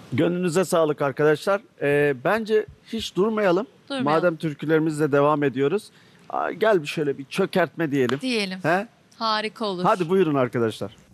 Gönlünüze sağlık arkadaşlar. Bence hiç durmayalım. Durmayalım. Madem türkülerimizle devam ediyoruz. Gel bir şöyle bir çökertme diyelim. Diyelim. He? Harika olur. Hadi buyurun arkadaşlar.